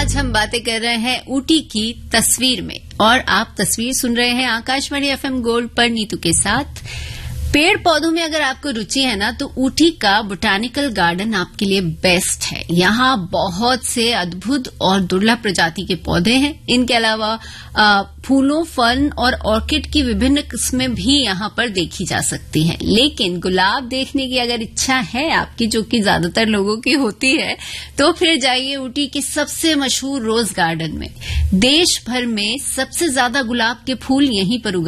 आज हम बातें कर रहे हैं ऊटी की तस्वीर में, और आप तस्वीर सुन रहे हैं आकाशवाणी एफएम गोल्ड पर नीतू के साथ। पेड़ पौधों में अगर आपको रुचि है ना, तो ऊटी का बोटानिकल गार्डन आपके लिए बेस्ट है। यहाँ बहुत से अद्भुत और दुर्लभ प्रजाति के पौधे हैं। इनके अलावा फूलों, फर्न और ऑर्किड की विभिन्न किस्में भी यहाँ पर देखी जा सकती हैं। लेकिन गुलाब देखने की अगर इच्छा है आपकी, जो कि ज्यादातर लोगों की होती है, तो फिर जाइए ऊटी के सबसे मशहूर रोज गार्डन में। देश भर में सबसे ज्यादा गुलाब के फूल यहीं पर